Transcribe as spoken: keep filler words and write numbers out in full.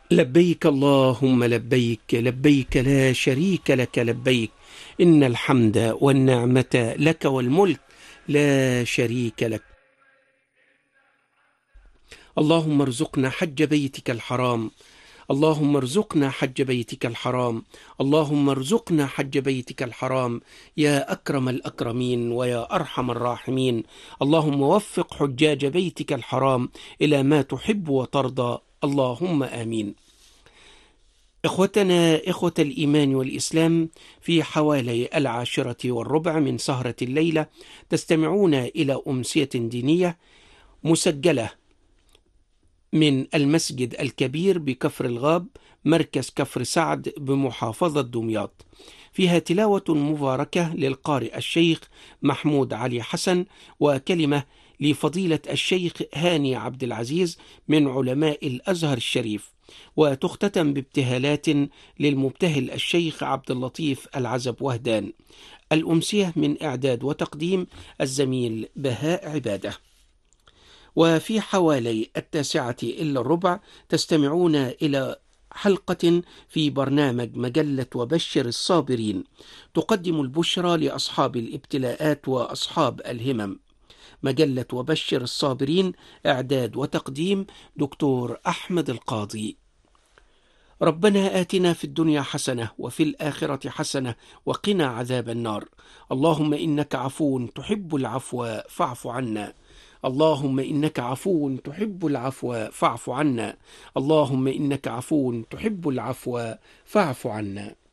لبيك اللهم لبيك، لبيك لا شريك لك لبيك، إن الحمد والنعمة لك والملك لا شريك لك. اللهم ارزقنا حج بيتك الحرام، اللهم ارزقنا حج بيتك الحرام، اللهم ارزقنا حج بيتك الحرام يا أكرم الأكرمين ويا أرحم الراحمين. اللهم وفق حجاج بيتك الحرام إلى ما تحب وترضى، اللهم آمين. إخوتنا إخوة الإيمان والإسلام، في حوالي العاشرة والربع من سهرة الليلة تستمعون إلى أمسية دينية مسجلة من المسجد الكبير بكفر الغاب، مركز كفر سعد بمحافظة دمياط، فيها تلاوة مباركة للقارئ الشيخ محمود علي حسن، وكلمة لفضيلة الشيخ هاني عبد العزيز من علماء الأزهر الشريف، وتختتم بابتهالات للمبتهل الشيخ عبد اللطيف العزب وهدان. الأمسية من إعداد وتقديم الزميل بهاء عبادة. وفي حوالي التاسعة إلا الربع تستمعون إلى حلقة في برنامج مجلة وبشر الصابرين، تقدم البشرى لأصحاب الابتلاءات وأصحاب الهمم. مجلة وبشر الصابرين، إعداد وتقديم دكتور أحمد القاضي. ربنا آتنا في الدنيا حسنة وفي الآخرة حسنة وقنا عذاب النار. اللهم إنك عفو تحب العفو فاعف عنا. اللهم إنك عفو تحب العفو فاعف عنا. اللهم إنك عفو تحب العفو فاعف عنا.